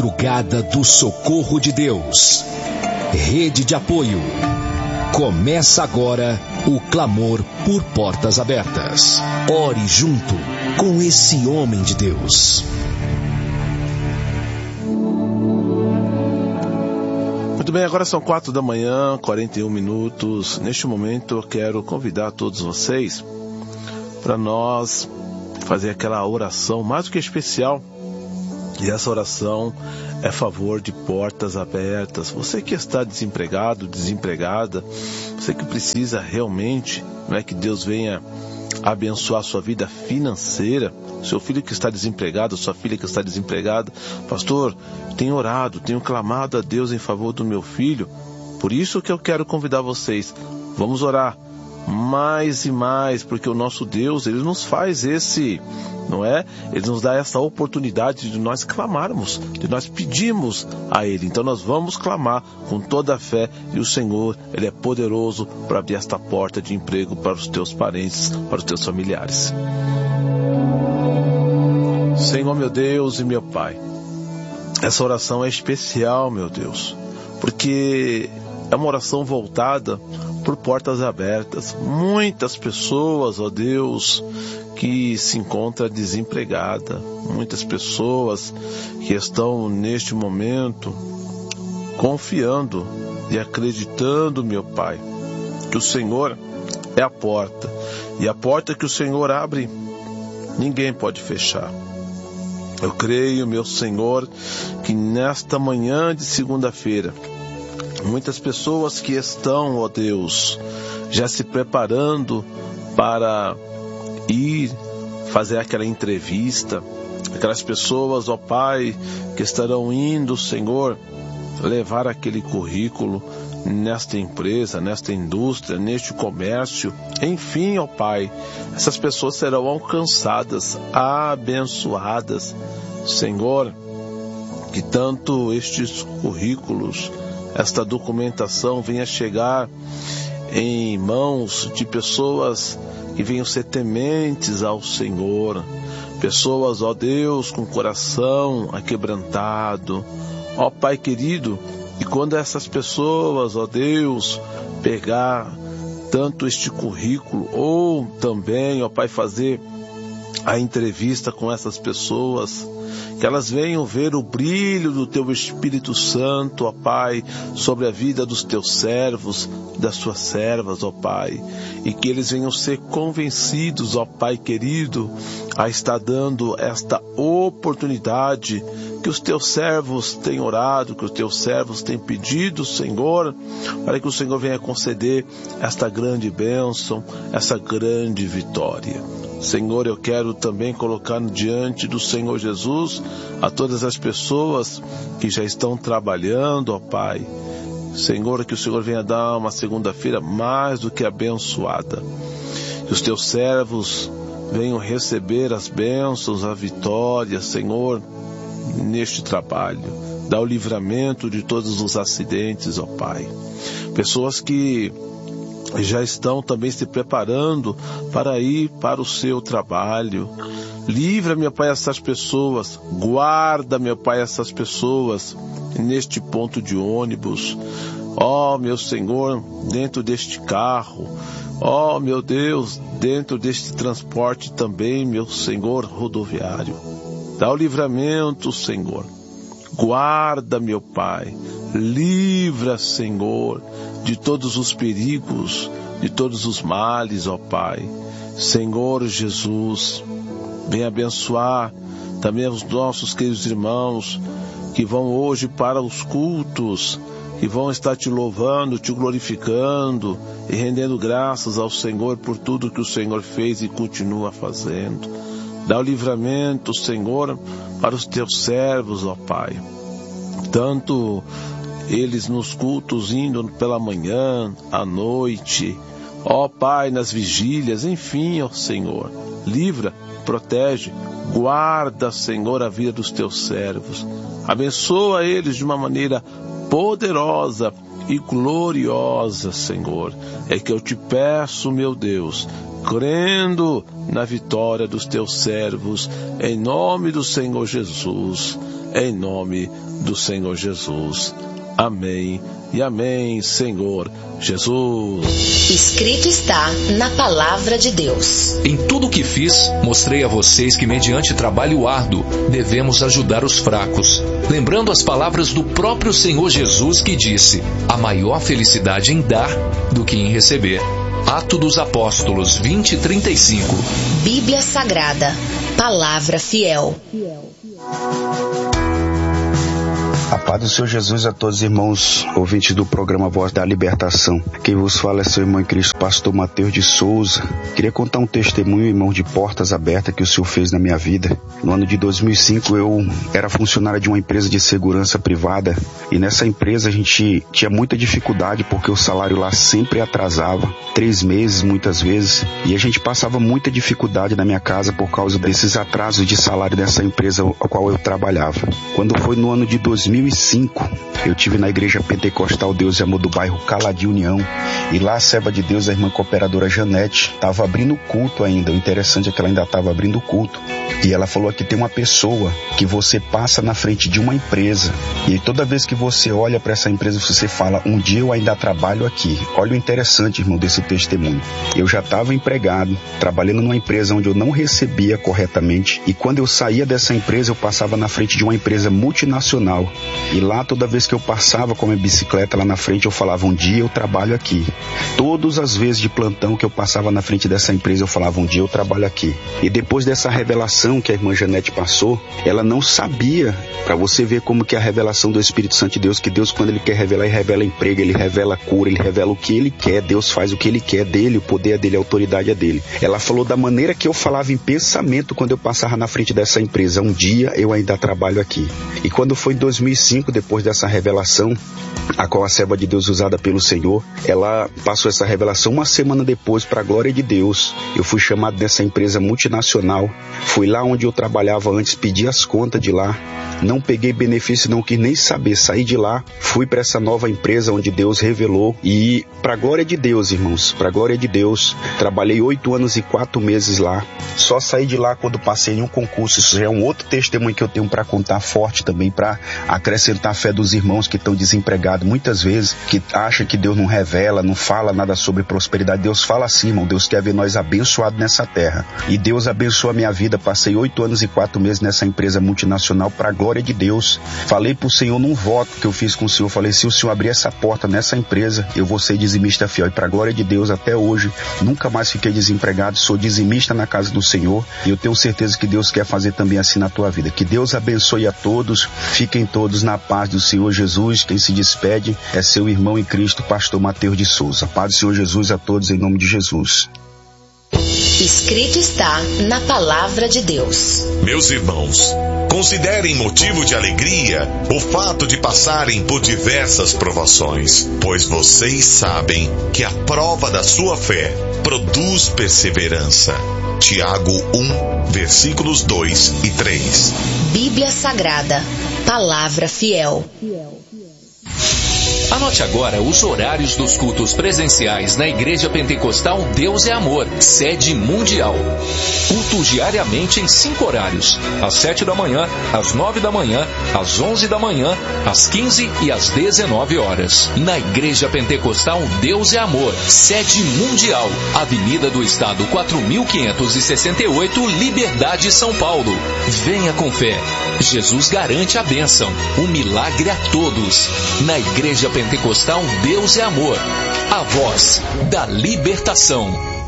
Madrugada do Socorro de Deus. Rede de apoio. Começa agora o clamor por portas abertas. Ore junto com esse homem de Deus. Muito bem, agora são 4 da manhã, 41 minutos. Neste momento eu quero convidar todos vocês para nós fazer aquela oração mais do que especial. E essa oração é a favor de portas abertas. Você que está desempregado, desempregada, você que precisa realmente, não é, que Deus venha abençoar a sua vida financeira, seu filho que está desempregado, sua filha que está desempregada. Pastor, tenho orado, tenho clamado a Deus em favor do meu filho. Por isso que eu quero convidar vocês, vamos orar mais e mais, porque o nosso Deus, Ele nos faz esse, não é? Ele nos dá essa oportunidade de nós clamarmos, de nós pedirmos a Ele. Então nós vamos clamar com toda a fé, e o Senhor, Ele é poderoso para abrir esta porta de emprego para os teus parentes, para os teus familiares. Senhor, meu Deus e meu Pai, essa oração é especial, meu Deus, porque é uma oração voltada por portas abertas. Muitas pessoas, ó Deus, que se encontram desempregadas, muitas pessoas que estão neste momento confiando e acreditando, meu Pai, que o Senhor é a porta, e a porta que o Senhor abre, ninguém pode fechar. Eu creio, meu Senhor, que nesta manhã de segunda-feira, muitas pessoas que estão, ó Deus, já se preparando para ir fazer aquela entrevista, aquelas pessoas, ó Pai, que estarão indo, Senhor, levar aquele currículo nesta empresa, nesta indústria, neste comércio, enfim, ó Pai, essas pessoas serão alcançadas, abençoadas, Senhor, que tanto estes currículos, esta documentação venha chegar em mãos de pessoas que venham ser tementes ao Senhor, pessoas, ó Deus, com coração aquebrantado, ó Pai querido, e quando essas pessoas, ó Deus, pegar tanto este currículo, ou também, ó Pai, fazer a entrevista com essas pessoas, que elas venham ver o brilho do Teu Espírito Santo, ó Pai, sobre a vida dos Teus servos, das Suas servas, ó Pai, e que eles venham ser convencidos, ó Pai querido, a estar dando esta oportunidade que os Teus servos têm orado, que os Teus servos têm pedido, Senhor, para que o Senhor venha conceder esta grande bênção, essa grande vitória. Senhor, eu quero também colocar diante do Senhor Jesus a todas as pessoas que já estão trabalhando, ó Pai. Senhor, que o Senhor venha dar uma segunda-feira mais do que abençoada. Que os Teus servos venham receber as bênçãos, a vitória, Senhor, neste trabalho. Dá o livramento de todos os acidentes, ó Pai. Pessoas que já estão também se preparando para ir para o seu trabalho. Livra, meu Pai, essas pessoas. Guarda, meu Pai, essas pessoas neste ponto de ônibus. Ó, meu Senhor, dentro deste carro. Ó, meu Deus, dentro deste transporte também, meu Senhor, rodoviário. Dá o livramento, Senhor. Guarda, meu Pai. Livra, Senhor, de todos os perigos, de todos os males, ó Pai. Senhor Jesus, venha abençoar também os nossos queridos irmãos que vão hoje para os cultos, que vão estar Te louvando, Te glorificando e rendendo graças ao Senhor por tudo que o Senhor fez e continua fazendo. Dá o livramento, Senhor, para os Teus servos, ó Pai. Tanto eles nos cultos indo pela manhã, à noite, ó Pai, nas vigílias, enfim, ó Senhor, livra, protege, guarda, Senhor, a vida dos Teus servos, abençoa eles de uma maneira poderosa e gloriosa, Senhor. É que eu Te peço, meu Deus, crendo na vitória dos Teus servos, em nome do Senhor Jesus. em nome do Senhor Jesus. Amém e amém, Senhor Jesus. Escrito está na Palavra de Deus. Em tudo o que fiz, mostrei a vocês que, mediante trabalho árduo, devemos ajudar os fracos. Lembrando as palavras do próprio Senhor Jesus, que disse: há maior felicidade em dar do que em receber. Atos dos Apóstolos 20:35. Bíblia Sagrada, Palavra Fiel. A paz do Senhor Jesus a todos os irmãos ouvintes do programa Voz da Libertação. Quem vos fala é seu irmão em Cristo, pastor Mateus de Souza. Queria contar um testemunho, irmão, de portas abertas que o Senhor fez na minha vida. No ano de 2005 eu era funcionário de uma empresa de segurança privada, e nessa empresa a gente tinha muita dificuldade porque o salário lá sempre atrasava, 3 meses muitas vezes, e a gente passava muita dificuldade na minha casa por causa desses atrasos de salário dessa empresa ao qual eu trabalhava. Quando foi no ano de 2005, eu tive na igreja pentecostal Deus e Amor do bairro Caladim União, e lá a serva de Deus, a irmã cooperadora Janete, estava abrindo culto ainda. O interessante é que ela ainda estava abrindo culto, e ela falou: aqui tem uma pessoa que você passa na frente de uma empresa, e toda vez que você olha para essa empresa você fala: um dia eu ainda trabalho aqui. Olha o interessante, irmão, desse testemunho. Eu já estava empregado, trabalhando numa empresa onde eu não recebia corretamente, e quando eu saía dessa empresa eu passava na frente de uma empresa multinacional, e lá toda vez que eu passava com a minha bicicleta lá na frente eu falava: um dia eu trabalho aqui. Todas as vezes de plantão que eu passava na frente dessa empresa eu falava: um dia eu trabalho aqui. E depois dessa revelação que a irmã Janete passou, ela não sabia, para você ver como que é a revelação do Espírito Santo de Deus, que Deus, quando Ele quer revelar, Ele revela emprego, Ele revela cura, Ele revela o que Ele quer. Deus faz o que Ele quer dele, o poder é dele, a autoridade é dele. Ela falou da maneira que eu falava em pensamento quando eu passava na frente dessa empresa: um dia eu ainda trabalho aqui. E quando foi em 2005, depois dessa revelação, a qual a serva de Deus usada pelo Senhor, ela passou essa revelação uma semana depois, para a glória de Deus. Eu fui chamado dessa empresa multinacional, fui lá onde eu trabalhava antes, pedi as contas de lá, não peguei benefício, não quis nem saber, saí de lá, fui para essa nova empresa onde Deus revelou, e para a glória de Deus, irmãos, para a glória de Deus, trabalhei 8 anos e 4 meses lá, só saí de lá quando passei em um concurso. Isso já é um outro testemunho que eu tenho para contar, forte também, para acrescentar a fé dos irmãos que estão desempregados muitas vezes, que acham que Deus não revela, não fala nada sobre prosperidade. Deus fala assim, irmão. Deus quer ver nós abençoados nessa terra, e Deus abençoa a minha vida. Passei 8 anos e 4 meses nessa empresa multinacional para a glória de Deus. Falei pro Senhor num voto que eu fiz com o Senhor, falei: se o Senhor abrir essa porta nessa empresa, eu vou ser dizimista fiel. E para a glória de Deus, até hoje, nunca mais fiquei desempregado, sou dizimista na casa do Senhor, e eu tenho certeza que Deus quer fazer também assim na tua vida. Que Deus abençoe a todos, fiquem todos na paz do Senhor Jesus. Quem se despede é seu irmão em Cristo, pastor Mateus de Souza. Paz do Senhor Jesus a todos, em nome de Jesus. Escrito está na Palavra de Deus. Meus irmãos, considerem motivo de alegria o fato de passarem por diversas provações, pois vocês sabem que a prova da sua fé produz perseverança. Tiago 1, versículos 2 e 3. Bíblia Sagrada, Palavra Fiel. Anote agora os horários dos cultos presenciais na Igreja Pentecostal Deus é Amor, sede mundial. Cultos diariamente em 5 horários: às 7 da manhã, às 9 da manhã, às 11 da manhã, às 15 e às 19 horas. Na Igreja Pentecostal Deus é Amor, sede mundial, Avenida do Estado 4568, Liberdade, São Paulo. Venha com fé. Jesus garante a bênção, o milagre a todos. Na Igreja Pentecostal Deus é Amor, a voz da libertação.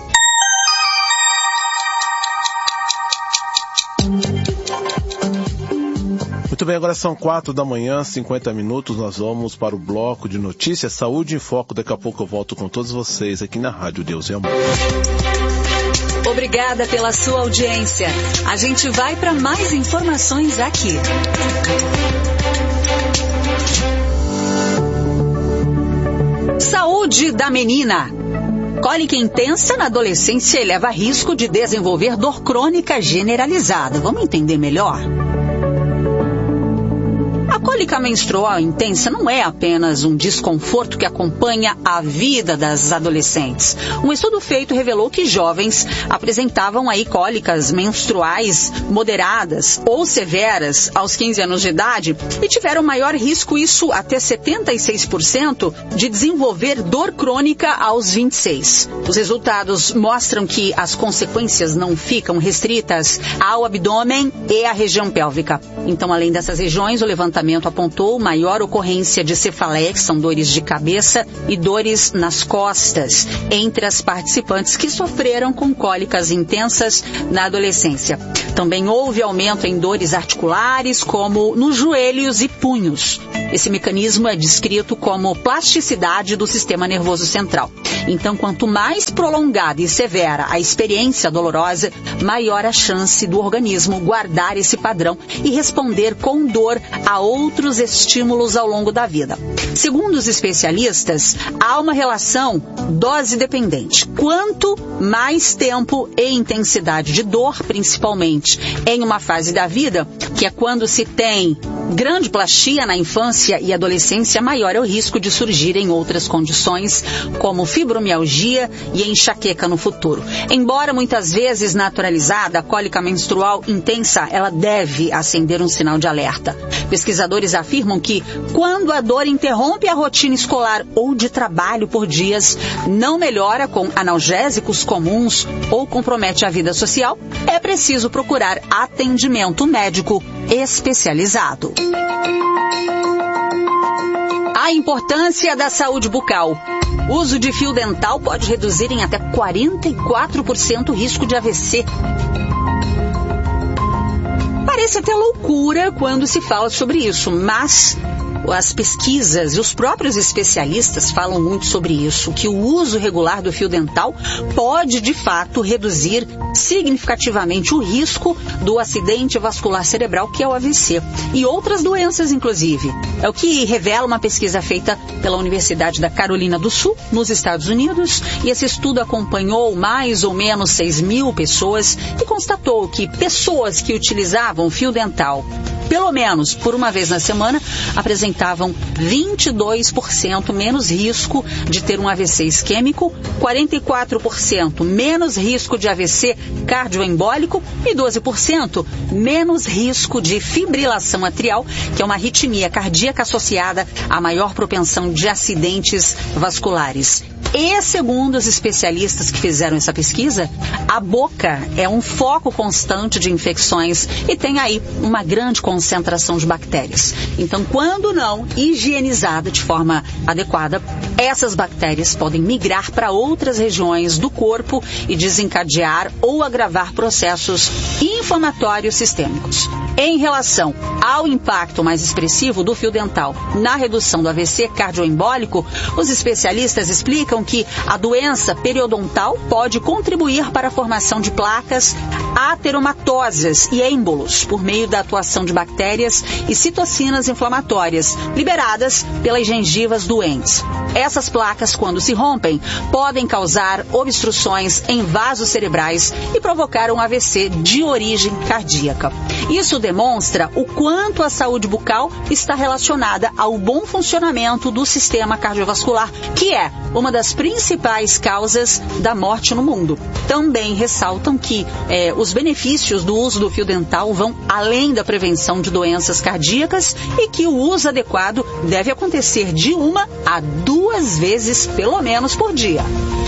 Muito bem, agora são 4 da manhã, 50 minutos, nós vamos para o bloco de notícias, Saúde em Foco. Daqui a pouco eu volto com todos vocês aqui na Rádio Deus é Amor. Obrigada pela sua audiência. A gente vai para mais informações aqui. Saúde da menina. Cólica intensa na adolescência eleva risco de desenvolver dor crônica generalizada. Vamos entender melhor? A cólica menstrual intensa não é apenas um desconforto que acompanha a vida das adolescentes. Um estudo feito revelou que jovens apresentavam aí cólicas menstruais moderadas ou severas aos 15 anos de idade e tiveram maior risco, isso até 76%, de desenvolver dor crônica aos 26. Os resultados mostram que as consequências não ficam restritas ao abdômen e à região pélvica. Então, além dessas regiões, o levantamento apontou maior ocorrência de cefaleia, que são dores de cabeça, e dores nas costas, entre as participantes que sofreram com cólicas intensas na adolescência. Também houve aumento em dores articulares, como nos joelhos e punhos. Esse mecanismo é descrito como plasticidade do sistema nervoso central. Então, quanto mais prolongada e severa a experiência dolorosa, maior a chance do organismo guardar esse padrão e responder com dor a outros estímulos ao longo da vida. Segundo os especialistas, há uma relação dose-dependente. Quanto mais tempo e intensidade de dor, principalmente em uma fase da vida, que é quando se tem grande plastia na infância e adolescência, maior é o risco de surgirem outras condições, como fibromialgia e enxaqueca no futuro. Embora muitas vezes naturalizada, a cólica menstrual intensa, ela deve acender um sinal de alerta. Pesquisadores afirmam que, quando a dor interrompe a rotina escolar ou de trabalho por dias, não melhora com analgésicos comuns ou compromete a vida social, é preciso procurar atendimento médico especializado. A importância da saúde bucal. O uso de fio dental pode reduzir em até 44% o risco de AVC. Parece até loucura quando se fala sobre isso, mas as pesquisas e os próprios especialistas falam muito sobre isso, que o uso regular do fio dental pode, de fato, reduzir significativamente o risco do acidente vascular cerebral, que é o AVC, e outras doenças, inclusive. É o que revela uma pesquisa feita pela Universidade da Carolina do Sul, nos Estados Unidos, e esse estudo acompanhou mais ou menos 6.000 pessoas e constatou que pessoas que utilizavam fio dental pelo menos por uma vez na semana, apresentavam 22% menos risco de ter um AVC isquêmico, 44% menos risco de AVC cardioembólico e 12% menos risco de fibrilação atrial, que é uma arritmia cardíaca associada à maior propensão de acidentes vasculares. E, segundo os especialistas que fizeram essa pesquisa, a boca é um foco constante de infecções e tem aí uma grande concentração de bactérias. Então, quando não higienizada de forma adequada, essas bactérias podem migrar para outras regiões do corpo e desencadear ou agravar processos inflamatórios sistêmicos. Em relação ao impacto mais expressivo do fio dental na redução do AVC cardioembólico, os especialistas explicam que a doença periodontal pode contribuir para a formação de placas ateromatosas e êmbolos por meio da atuação de bactérias e citocinas inflamatórias liberadas pelas gengivas doentes. Essas placas, quando se rompem, podem causar obstruções em vasos cerebrais e provocar um AVC de origem cardíaca. Isso demonstra o quanto a saúde bucal está relacionada ao bom funcionamento do sistema cardiovascular, que é uma das principais causas da morte no mundo. Também ressaltam que os benefícios do uso do fio dental vão além da prevenção de doenças cardíacas e que o uso adequado deve acontecer de 1 a 2 vezes, pelo menos, por dia.